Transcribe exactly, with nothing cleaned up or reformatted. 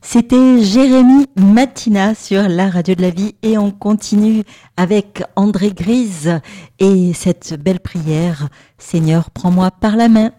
C'était Jérémy Matina sur la radio de la vie et on continue avec André Grise et cette belle prière. Seigneur, prends-moi par la main.